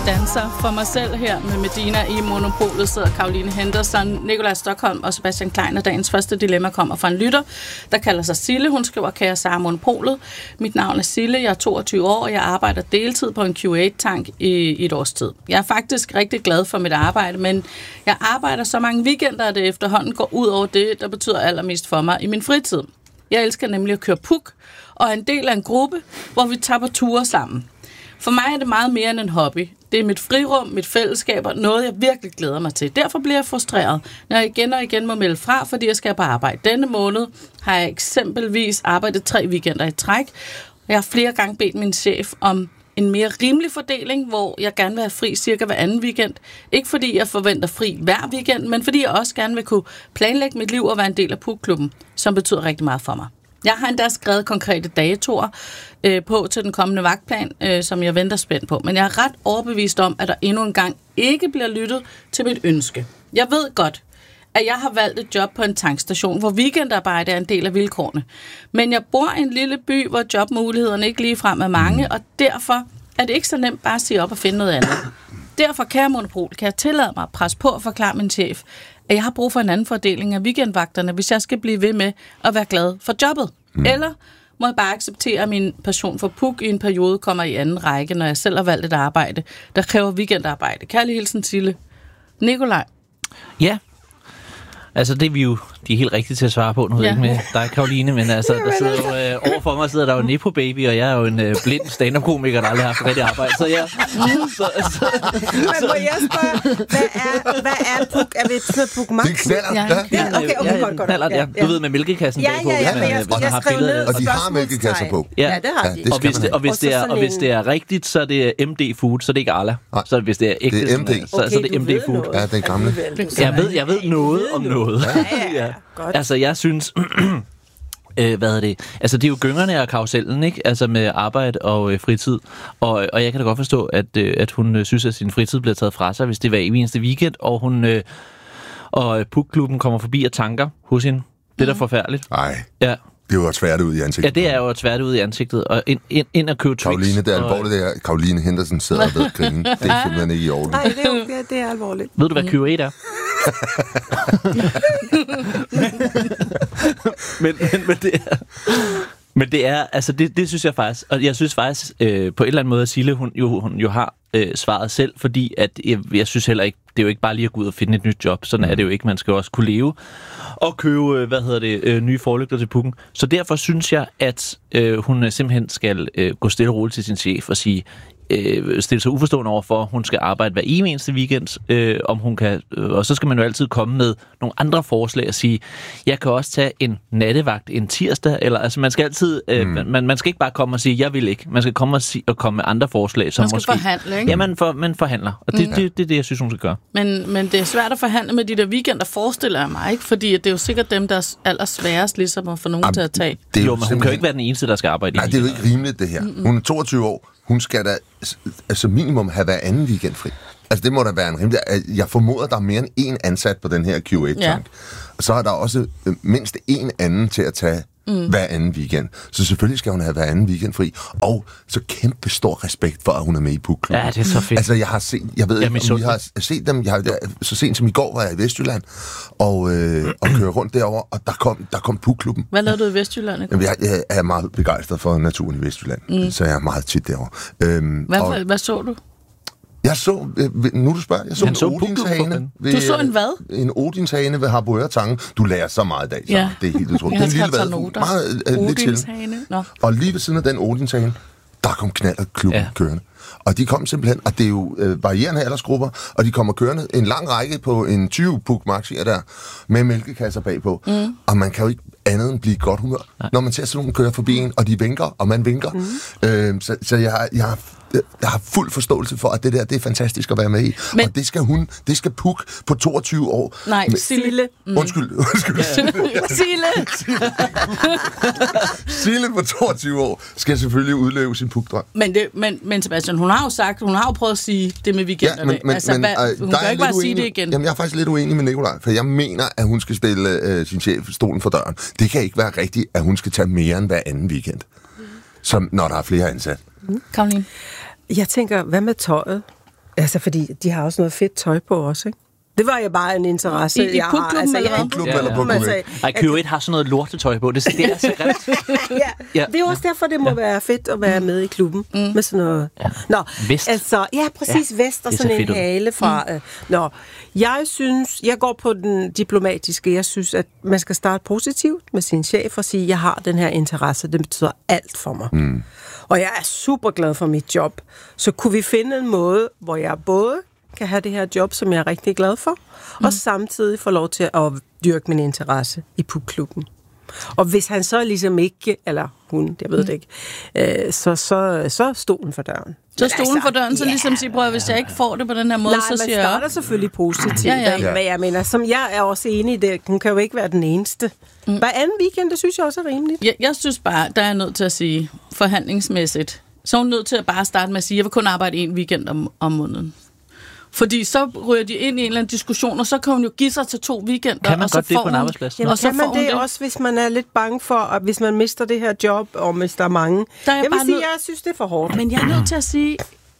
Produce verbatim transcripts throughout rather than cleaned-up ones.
danser for mig selv her med Medina i Monopolet, sidder Caroline Henderson, Nikolaj Stockholm og Sebastian Klein, og dagens første dilemma kommer fra en lytter, der kalder sig Sille. Hun skriver, kære Sara Monopolet. Mit navn er Sille, jeg er toogtyve år, og jeg arbejder deltid på en Q otte-tank i, i et års tid. Jeg er faktisk rigtig glad for mit arbejde, men jeg arbejder så mange weekender, at det efterhånden går ud over det, der betyder allermest for mig i min fritid. Jeg elsker nemlig at køre puk, og er en del af en gruppe, hvor vi tager på ture sammen. For mig er det meget mere end en hobby. Det er mit frirum, mit fællesskab og noget, jeg virkelig glæder mig til. Derfor bliver jeg frustreret, når jeg igen og igen må melde fra, fordi jeg skal på arbejde. Denne måned har jeg eksempelvis arbejdet tre weekender i træk, og jeg har flere gange bedt min chef om en mere rimelig fordeling, hvor jeg gerne vil have fri cirka hver anden weekend. Ikke fordi jeg forventer fri hver weekend, men fordi jeg også gerne vil kunne planlægge mit liv og være en del af pukklubben, som betyder rigtig meget for mig. Jeg har endda skrevet konkrete datoer øh, på til den kommende vagtplan, øh, som jeg venter spændt på. Men jeg er ret overbevist om, at der endnu en gang ikke bliver lyttet til mit ønske. Jeg ved godt, at jeg har valgt et job på en tankstation, hvor weekendarbejde er en del af vilkårene. Men jeg bor i en lille by, hvor jobmulighederne ikke ligefrem er mange, og derfor er det ikke så nemt bare at sige op og finde noget andet. Derfor, kære Monopol, kan jeg tillade mig at presse på og forklare min chef, at jeg har brug for en anden fordeling af weekendvagterne, hvis jeg skal blive ved med at være glad for jobbet. Mm. Eller må jeg bare acceptere, at min passion for puk i en periode kommer i anden række, når jeg selv har valgt et arbejde, der kræver weekendarbejde. Kærlig hilsen, Sille. Nikolaj. Ja. Altså, det er vi jo de er helt rigtige til at svare på. Nu ved jeg ikke med dig, Caroline, men altså, der sidder jo, øh, overfor mig sidder der jo Nepo Baby, og jeg er jo en øh, blind stand-up-komiker, der aldrig har haft rigtig arbejde. Så jeg... Mm. Så, så, men må jeg spørge, hvad er, hvad er puk? Er vi sådan puk max? Det er knaller, ja. Ja, okay, okay, godt, godt. Knaller, ja. Du ved, med mælkekassen ja, bagpå. Ja, ja, men jeg, man, jeg, jeg skrev ned. Og de har mælkekasser på. Ja, det har de. Og hvis det, og hvis det er, og hvis det er rigtigt, så er det M D Food, så det er ikke Arla. Så hvis det er ægte, det er M D. så er det M D Food. Ja, den gamle. Jeg ved, jeg ved noget om noget. Ja, godt. Altså, jeg synes... øh, hvad er det? Altså, det er jo gyngerne og karusellen, ikke? Altså, med arbejde og øh, fritid. Og, og jeg kan da godt forstå, at, øh, at hun øh, synes, at sin fritid bliver taget fra sig, hvis det er hver eneste weekend, og hun... Øh, og pukklubben kommer forbi og tanker hos hende. Det er da forfærdeligt. Nej. Ja. Det er jo at svære ud i ansigtet. Ja, det er jo at svære ud i ansigtet. Og ind, ind, ind og købe Twix. Caroline, det er alvorligt, det er. Caroline Henderson sidder og ved at grine. Det er simpelthen ikke i orden. Nej, det er, jo, det, er, det er alvorligt. Ved du, hvad Q otte er? men, men, men det er... Men det er, altså det, det synes jeg faktisk, og jeg synes faktisk øh, på en eller anden måde, at Sille, hun jo, hun jo har øh, svaret selv, fordi at jeg, jeg synes heller ikke, det er jo ikke bare lige at gå ud og finde et nyt job, sådan er det jo ikke, man skal også kunne leve og købe, øh, hvad hedder det, øh, nye forlygter til pukken. Så derfor synes jeg, at øh, hun simpelthen skal øh, gå stille og roligt til sin chef og sige, øh, stille sig uforstående over for, hun skal arbejde hver eneste weekend, øh, om hun kan, øh, og så skal man jo altid komme med nogle andre forslag og sige, jeg kan også tage en nattevagt en tirsdag, eller altså man skal altid, øh, mm. man, man skal ikke bare komme og sige, jeg vil ikke, man skal komme og, sige, og komme med andre forslag, som man skal måske... forhandle, ikke? Ja, man, for, man forhandler, og det, mm. det, det, det er det, jeg synes, hun skal gøre. Men, men det er svært at forhandle med de der weekender, forestiller jeg mig, ikke? Fordi det er jo sikkert dem, der er allersværest ligesom at få nogen Am, til at tage. Det er jo, jo men hun kan jo ikke være den eneste, der skal arbejde. Nej, det er jo ikke rimeligt, det her. Mm-mm. Hun er toogtyve år. Hun skal da altså minimum have hver anden weekend fri. Altså det må da være en rimelig... Jeg formoder, der er mere end én ansat på den her Q otte-tank. Ja. Og så er der også mindst én anden til at tage mm. hver anden weekend. Så selvfølgelig skal hun have hver anden weekend fri. Og så kæmpe stor respekt for, at hun er med i pukklubben. Ja, det er så fedt. Altså jeg har set... Jeg ved ikke, om I har set dem. Jeg har, så sent som i går var jeg i Vestjylland og, øh, og kørte rundt derover og der kom, der kom pukklubben. Hvad lavede du i Vestjylland? Jamen, jeg, jeg er meget begejstret for naturen i Vestjylland. Mm. Så jeg er meget tit derovre. Øhm, hvad, og, hvad så du? Jeg så, nu du spørger, jeg så en så odinshane. Du så en hvad? En odinshane ved Harboøre-tangen. Du lærer så meget i dag, så ja. Det er helt utroligt. Jeg den lille hvad, meget uh, lidt til. Og lige ved siden af den odinshane, der kom knallertklubben ja. kørende. Og de kom simpelthen, og det er jo øh, varierende aldersgrupper, og de kommer kørende en lang række på en tyve puk maxier der, med mælkekasser bagpå. Mm. Og man kan jo ikke andet end blive godt humør, Nej. når man ser sådan nogen køre forbi en, og de vinker, og man vinker. Mm. Øh, så, så jeg, jeg har Jeg har fuld forståelse for, at det der, det er fantastisk at være med i. Men, og det skal hun, det skal Puk på toogtyve år. Nej, med, Sille. Mm. Undskyld, undskyld. Ja. Sille. Sille på toogtyve år skal selvfølgelig udleve sin Puk-drøm. Men, det, men, men Sebastian, hun har jo sagt, hun har jo prøvet at sige det med weekenderne. Ja, men, men, altså, hvad, øh, hun kan ikke bare sige det igen. Jamen, jeg er faktisk lidt uenig med Nikolaj, for jeg mener, at hun skal stille øh, sin chef stolen for døren. Det kan ikke være rigtigt, at hun skal tage mere end hver anden weekend, som når der er flere ansat. Mm. Caroline? Jeg tænker, hvad med tøjet? Altså, fordi de har også noget fedt tøj på også, ikke? Det var jo bare en interesse, I, i jeg har. Altså, jeg I klubben eller på klubben? Ej, Q et har sådan noget lortetøj på. Det, det er så grimt. ja, ja, det er også derfor, det må ja. være fedt at være med i klubben. Mm. Med sådan noget... Ja. Nå, vest. Altså, ja, præcis, ja, vest og sådan en hale fra... Mm. Øh, nå, jeg synes... Jeg går på den diplomatiske. Jeg synes, at man skal starte positivt med sin chef og sige, jeg har den her interesse. Det betyder alt for mig. Mm. Og jeg er super glad for mit job. Så kunne vi finde en måde, hvor jeg både kan have det her job, som jeg er rigtig glad for, mm. og samtidig få lov til at dyrke min interesse i pubklubben. Og hvis han så ligesom ikke, eller hun, jeg ved mm. det ikke, øh, så, så, så stolen for døren. Så stolen altså, for døren, så ligesom siger, prøv, hvis jeg ikke får det på den her måde, nej, så siger jeg... Nej, man starter selvfølgelig positivt, ja, ja. Ja. Men jeg mener, som jeg er også enig i det, hun kan jo ikke være den eneste. Mm. Hver anden weekend, det synes jeg også er rimeligt. Jeg, jeg synes bare, der er nødt til at sige, forhandlingsmæssigt, så er hun nødt til at bare starte med at sige, jeg vil kun arbejde en weekend om, om måneden. Fordi så ryger de ind i en eller anden diskussion, og så kan hun jo give sig til to weekender. Kan man og så godt det på en hun, arbejdsplads? Jamen, og så kan man det, det også, hvis man er lidt bange for, at hvis man mister det her job, og hvis der er mange. Der er jeg, jeg vil sige, nød... jeg synes, det er for hårdt. Men jeg er nødt til at sige,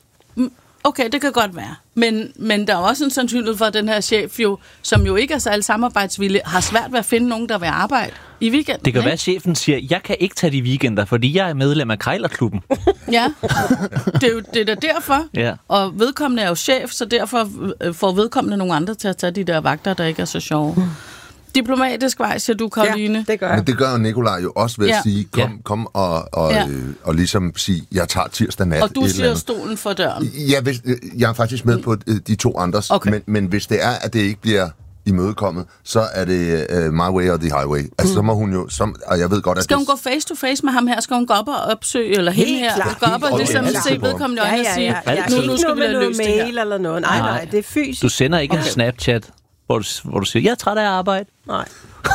okay, det kan godt være. Men, men der er også en sandsynlighed for, at den her chef, jo, som jo ikke er særlig samarbejdsvillig, har svært ved at finde nogen, der vil arbejde i weekenden. Det kan ikke? være, at chefen siger, jeg kan ikke tage de weekender, fordi jeg er medlem af Krejlerklubben. Ja, det er jo det er derfor. Ja. Og vedkommende er jo chef, så derfor får vedkommende nogle andre til at tage de der vagter, der ikke er så sjove. Diplomatisk vej, siger du, Karoline. Ja, det gør jeg. Men det gør jo Nikolaj jo også ved at ja. sige, kom, ja. kom og, og, ja. øh, og ligesom sige, jeg tager tirsdag nat. Og du siger stolen for døren. Ja, hvis, jeg er faktisk med på øh, de to andres, okay. men, men hvis det er, at det ikke bliver imødekommet, så er det uh, my way or the highway. Altså, mm. så må hun jo... Som, og jeg ved godt, at skal hun det... gå face to face med ham her? Skal hun gå op og opsøge, eller hende her? Klart. Gå op og ligesom se vedkommende øjne og sige, ja, ja, ja. nu, nu skal vi have løst det her. Mail eller noget. Nej, nej, det er fysisk. Du sender ikke okay. en Snapchat, hvor du, hvor du siger, jeg er træt af arbejde. Nej.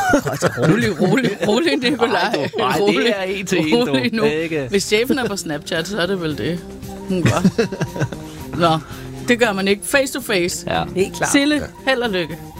rolig, rolig, rolig, Nikolaj. Nej, det er en til en, rolig nu. Hvis chefen er på Snapchat, så er det vel det, hun gør. Nå, det gør man ikke. Face to face. Ja. Helt klart. Sille, held og lykke.